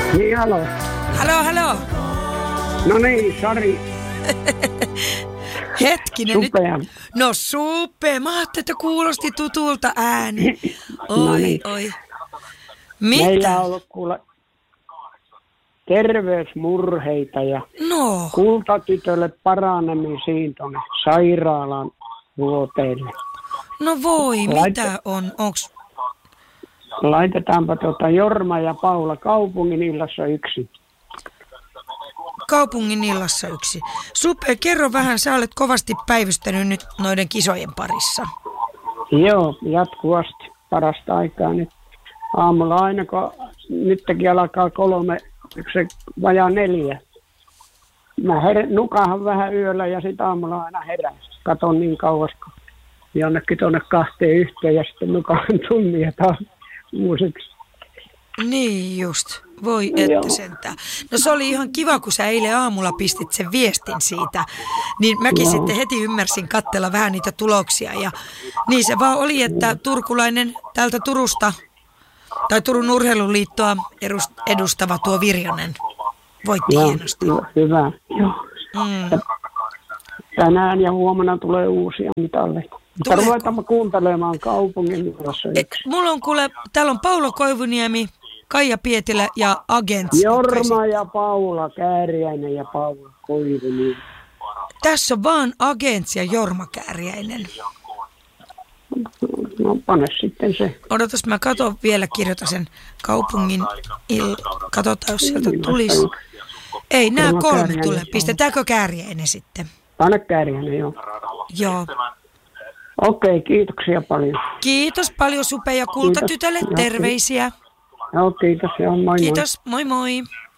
Niin, halo. Halo. No niin, Sari. Hetkinen Supea. nyt. No supea. Mä ajattelin, että kuulosti tutulta ääni. No niin. Oi. Meillä Mitä? on ollut kuule terveysmurheita ja No. kultatytölle paranemisiin tuonne sairaalan vuoteille. No voi, mitä on? Onks? Laitetaanpa Jorma ja Paula kaupungin illassa yksi. Kaupungin illassa yksi. Supea, kerro vähän, sä olet kovasti päivystänyt nyt noiden kisojen parissa. Joo, jatkuvasti parasta aikaa nyt. Aamulla aina, kun nytkin alkaa 3, se vajaa 4. Mä nukahan vähän yöllä ja sitten aamulla aina herään. Katon niin kauas, kun jonnekin tuonne 2:00 ja sitten nukaan tunnin ja taas uusiksi. Niin just. Voi että sentään. No se oli ihan kiva, kun sä eilen aamulla pistit sen viestin siitä. Niin mäkin sitten heti ymmärsin katsella vähän niitä tuloksia. Ja niin se vaan oli, että turkulainen täältä Turusta, tai Turun Urheiluliittoa edustava tuo Virjonen voitti hienosti. Hyvä. Joo. Tänään ja huomenna tulee uusia mitalleja. Mutta ruvetaanpa kuuntelemaan kaupungin illassa yksi. Mulla on kuule, täällä on Paula Koivuniemi, Kaija Pietilä ja Agents. Jorma ja Paula Kääriäinen ja Paula Koivuniemi. Tässä on vaan Agents ja Jorma Kääriäinen. No pane sitten se. Odotas, mä katon vielä, kirjoitan sen kaupungin katsotaan, jos sieltä tulisi. Ei, nämä 3 tulee. Pistetäänkö Kääriäinen sitten? Pane Kääriäinen, joo. Joo. Okei, kiitoksia paljon. Kiitos paljon Supe ja Kultatytölle, terveisiä. Joo, kiitos. Joo, moi Kiitos, moi moi.